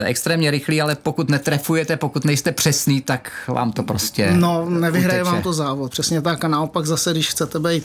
extrémně rychlý, ale pokud netrefujete, pokud nejste přesný, tak vám to prostě nevyhraje uteče. vám to závod, přesně tak. A naopak zase, když chcete být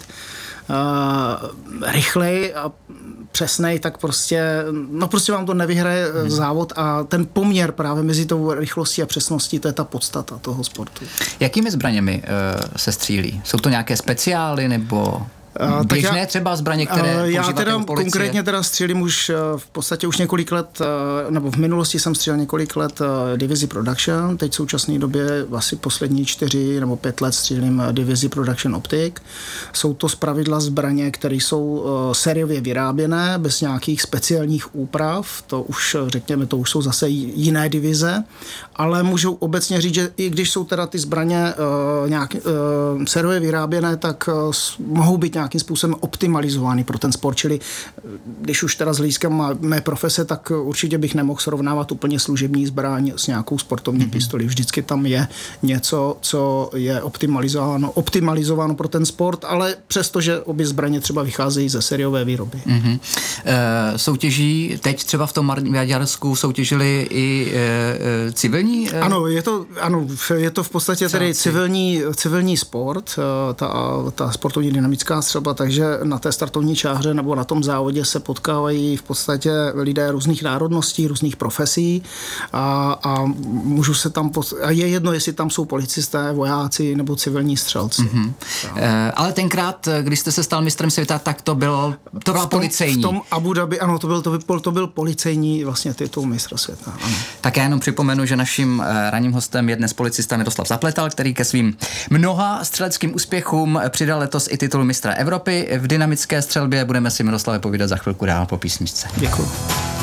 rychlej a přesnej, tak prostě vám to nevyhraje závod a ten poměr právě mezi tou rychlostí a přesností, to je ta podstata toho sportu. Jakými zbraněmi se střílí? Jsou to nějaké speciály nebo běžné třeba zbraně, které používáte já teda u policie? konkrétně teda střílím už v podstatě už několik let, nebo v minulosti jsem střílel několik let divizi Production, teď v současné době asi poslední 4 nebo 5 let střílím divizi Production Optic. Jsou to zpravidla zbraně, které jsou sériově vyráběné, bez nějakých speciálních úprav, to už řekněme, to už jsou zase jiné divize, ale můžu obecně říct, že i když jsou teda ty zbraně nějak sériově vyráběné, tak mohou být nějakým způsobem optimalizovány pro ten sport, čili když už teda z hlediska mé profese, tak určitě bych nemohl srovnávat úplně služební zbraň s nějakou sportovní pistolí. Vždycky tam je něco, co je optimalizováno pro ten sport, ale přestože obě zbraně třeba vycházejí ze sériové výroby. Soutěží teď třeba v tom Maďarsku soutěžili i civilní? Ano, je to v podstatě tedy civilní sport, ta sportovní dynamická střelba, takže na té startovní čáře nebo na tom závodě se potkávají v podstatě lidé různých národností, různých profesí a můžu se tam a je jedno, jestli tam jsou policisté, vojáci nebo civilní střelci. Ale tenkrát, když jste se stal mistrem světa, tak to byla policejní. V tom Abu Dhabi, ano, to byl policejní vlastně titul mistra světa. Ano. Tak já jenom připomenu, že naším ranním hostem je dnes policista Miroslav Zapletal, který ke svým mnoha střeleckým úspěchům přidal letos i titul mistra Evropy v dynamické střelbě. Budeme si, Miroslave, povídat za chvilku dál po písničce. Děkuji.